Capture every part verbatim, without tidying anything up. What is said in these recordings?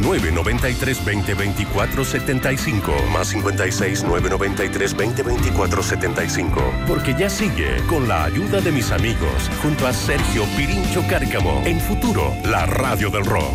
nueve nueve tres, dos cero, dos cuatro siete cinco. Más cincuenta y seis, nueve nueve tres, dos cero, dos cuatro siete cinco. Porque ya sigue con la ayuda de mis amigos junto a Sergio Pirincho Cárcamo en Futuro, la radio del rock.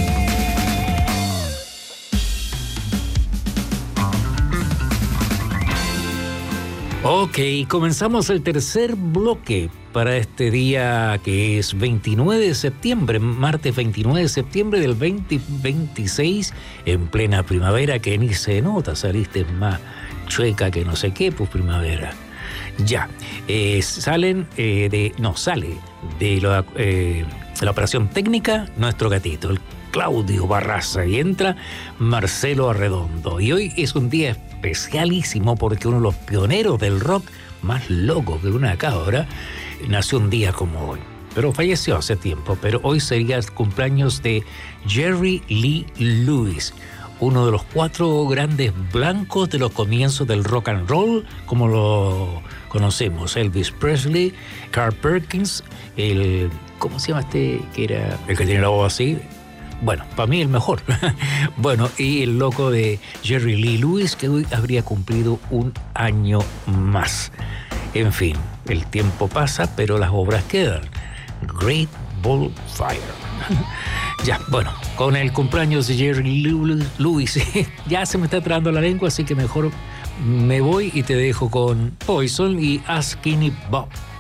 Ok, comenzamos el tercer bloque para este día que es veintinueve de septiembre, martes veintinueve de septiembre del veinte veintiséis, en plena primavera, que ni se nota, saliste más chueca que no sé qué, pues primavera. Ya, eh, salen eh, de, no, sale de la, eh, la operación técnica nuestro gatito, el Claudio Barraza, y entra Marcelo Arredondo. Y hoy es un día especialísimo porque uno de los pioneros del rock más loco que una cabra nació un día como hoy, pero falleció hace tiempo. Pero hoy sería el cumpleaños de Jerry Lee Lewis, uno de los cuatro grandes blancos de los comienzos del rock and roll, como lo conocemos: Elvis Presley, Carl Perkins, el, ¿cómo se llama este? Que era el que tiene la voz así. Bueno, para mí el mejor. Bueno, y el loco de Jerry Lee Lewis, que hoy habría cumplido un año más. En fin, el tiempo pasa, pero las obras quedan. Great Ball Fire. Ya, bueno, con el cumpleaños de Jerry Lee Lewis, ya se me está trabando la lengua, así que mejor me voy y te dejo con Poison y Ask Skinny Bob.